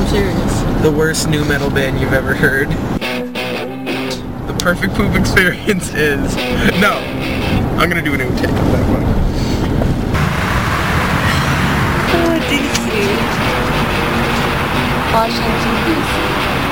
serious. The worst new metal band you've ever heard. The perfect poop experience is... No! I'm gonna do a new take of that one. Oh, DC. Washington, DC.